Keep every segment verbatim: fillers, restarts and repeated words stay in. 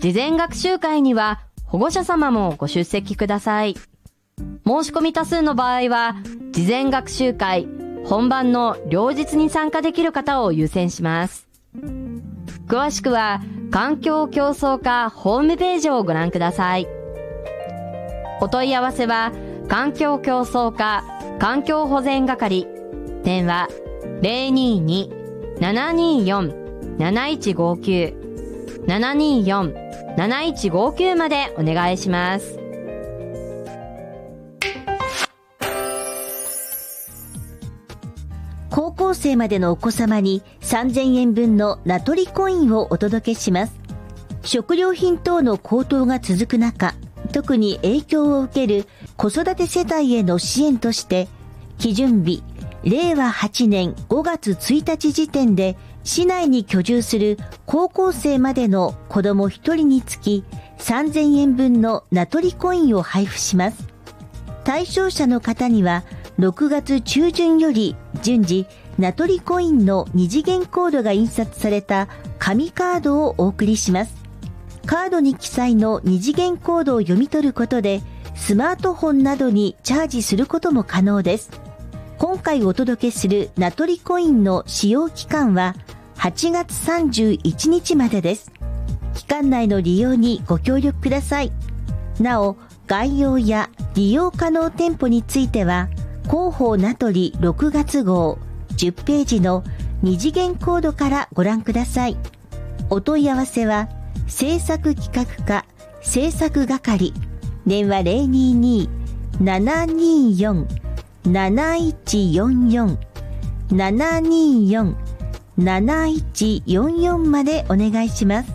事前学習会には保護者様もご出席ください。申し込み多数の場合は、事前学習会、本番の両日に参加できる方を優先します。詳しくは、環境競争課ホームページをご覧ください。お問い合わせは、環境競争課環境保全係、電話 ゼロにーにー ななにーよん なないちごきゅう ななにーよん なないちごきゅうまでお願いします。 高校生までのお子様にさんぜんえんぶんの名取コインをお届けします。食料品等の高騰が続く中、特に影響を受ける子育て世帯への支援として、基準日れいわはちねんごがつついたち時点で市内に居住する高校生までの子どもひとりにつきさんぜんえんぶんの名取コインを配布します。対象者の方にはろくがつちゅうじゅんより順次名取コインの二次元コードが印刷された紙カードをお送りします。カードに記載の二次元コードを読み取ることでスマートフォンなどにチャージすることも可能です。今回お届けする名取コインの使用期間ははちがつさんじゅういちにちまでです。期間内の利用にご協力ください。なお、概要や利用可能店舗については広報名取ろくがつ号じゅっページの二次元コードからご覧ください。お問い合わせは制作企画課制作係、電話 ゼロにーにー ななにーよん なないちよんよん ななにーよん なないちよんよん までお願いします。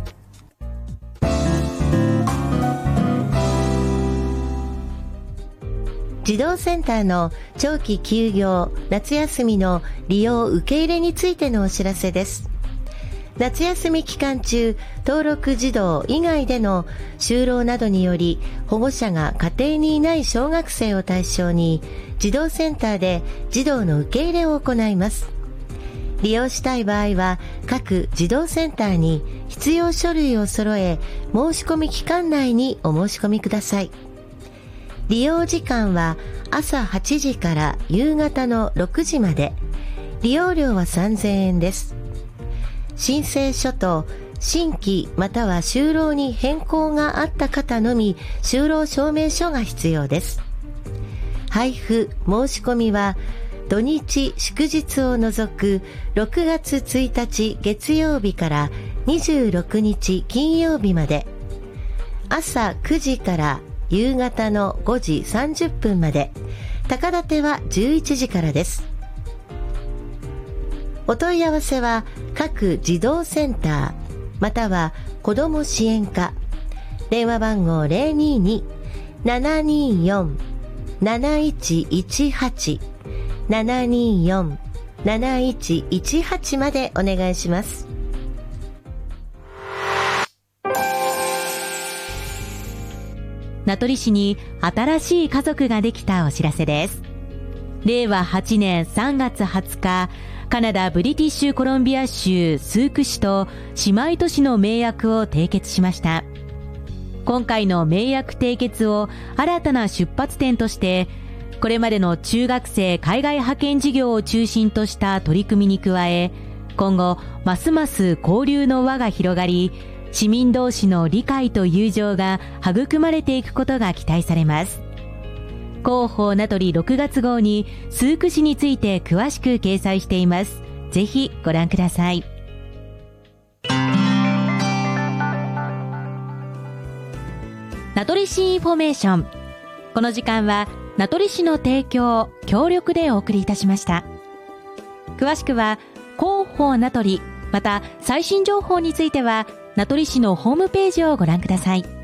児童センターの長期休業、夏休みの利用受け入れについてのお知らせです。夏休み期間中、登録児童以外での就労などにより保護者が家庭にいない小学生を対象に児童センターで児童の受け入れを行います。利用したい場合は各児童センターに必要書類を揃え、申し込み期間内にお申し込みください。利用時間は朝はちじから夕方のろくじまで。利用料はさんぜんえんです。申請書と新規または就労に変更があった方のみ就労証明書が必要です。配布申し込みは土日祝日を除くろくがつついたち月曜日からにじゅうろくにち金曜日まで、朝くじから夕方のごじさんじゅっぷんまで、高立はじゅういちじからです。お問い合わせは各児童センターまたは子ども支援課、電話番号 ゼロにーにー ななにーよん なないちいちはち ななにーよん なないちいちはち までお願いします。 名取市に新しい家族ができたお知らせです。れいわはちねんさんがつはつか、カナダブリティッシュコロンビア州スーク市と姉妹都市の盟約を締結しました。今回の盟約締結を新たな出発点として、これまでの中学生海外派遣事業を中心とした取り組みに加え、今後ますます交流の輪が広がり、市民同士の理解と友情が育まれていくことが期待されます。広報名取ろくがつ号にスーク市について詳しく掲載しています。ぜひご覧ください。名取市インフォメーション。この時間は名取市の提供、協力でお送りいたしました。詳しくは広報名取、また最新情報については名取市のホームページをご覧ください。